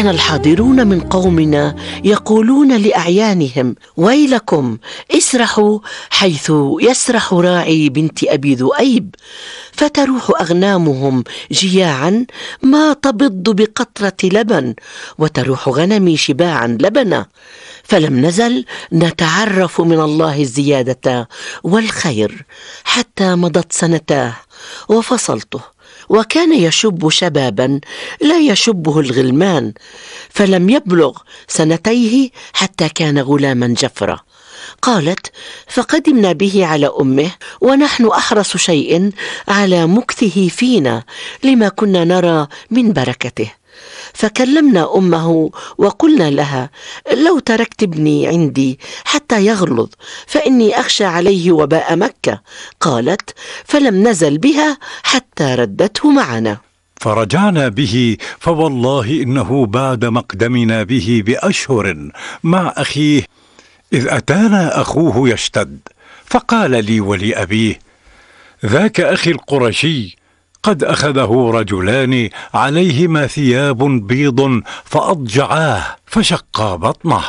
كان الحاضرون من قومنا يقولون لأعيانهم: ويلكم، اسرحوا حيث يسرح راعي بنت أبي ذؤيب، فتروح أغنامهم جياعا ما تبض بقطرة لبن، وتروح غنمي شباعا لبنا. فلم نزل نتعرف من الله الزيادة والخير حتى مضت سنتاه وفصلته، وكان يشب شبابا لا يشبه الغلمان، فلم يبلغ سنتيه حتى كان غلاما جفرا. قالت: فقدمنا به على أمه ونحن أحرص شيء على مكثه فينا لما كنا نرى من بركته، فكلمنا أمه وقلنا لها: لو تركت ابني عندي حتى يغلظ فإني أخشى عليه وباء مكة. قالت: فلم نزل بها حتى ردته معنا. فرجعنا به، فوالله إنه بعد مقدمنا به بأشهر مع أخيه إذ أتانا أخوه يشتد، فقال لي ولأبيه: ذاك أخي القرشي قد أخذه رجلان عليهما ثياب بيض فأضجعاه فشقا بطنه،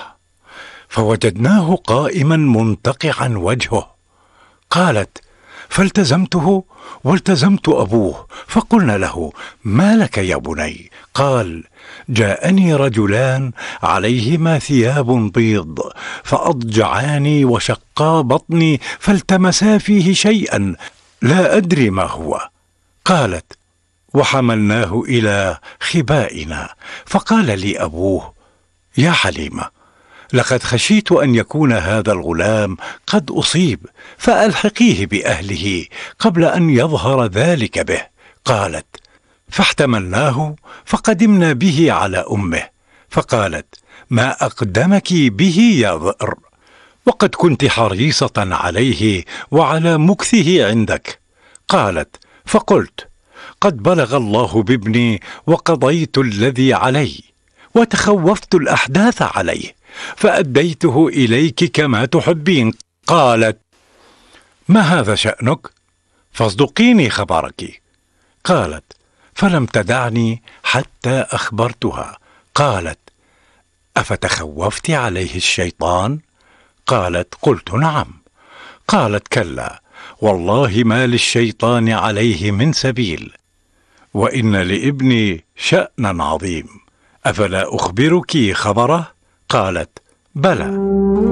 فوجدناه قائما منتقعا وجهه. قالت: فالتزمته والتزمت أبوه، فقلنا له: ما لك يا بني؟ قال: جاءني رجلان عليهما ثياب بيض فأضجعاني وشقا بطني، فالتمسا فيه شيئا لا أدري ما هو. قالت: وحملناه إلى خبائنا، فقال لي أبوه: يا حليمة، لقد خشيت أن يكون هذا الغلام قد أصيب، فألحقيه بأهله قبل أن يظهر ذلك به. قالت: فاحتملناه فقدمنا به على أمه، فقالت: ما أقدمك به يا ضئر؟ وقد كنت حريصة عليه وعلى مكثه عندك. قالت: فقلت: قد بلغ الله بابني وقضيت الذي علي، وتخوفت الأحداث عليه، فأديته إليك كما تحبين. قالت: ما هذا شأنك؟ فاصدقيني خبرك. قالت: فلم تدعني حتى أخبرتها. قالت: أفتخوفت عليه الشيطان؟ قالت: قلت: نعم. قالت: كلا، والله ما للشيطان عليه من سبيل، وإن لابني شأنا عظيم، أفلا أخبرك خبره؟ قالت: بلى.